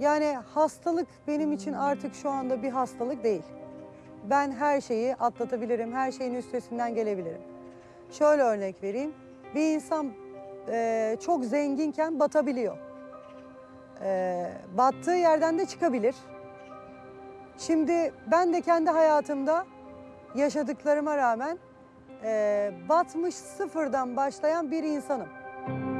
Yani hastalık benim için artık şu anda bir hastalık değil. Ben her şeyi atlatabilirim, her şeyin üstesinden gelebilirim. Şöyle örnek vereyim. Bir insan çok zenginken batabiliyor. Battığı yerden de çıkabilir. Şimdi ben de kendi hayatımda yaşadıklarıma rağmen batmış sıfırdan başlayan bir insanım.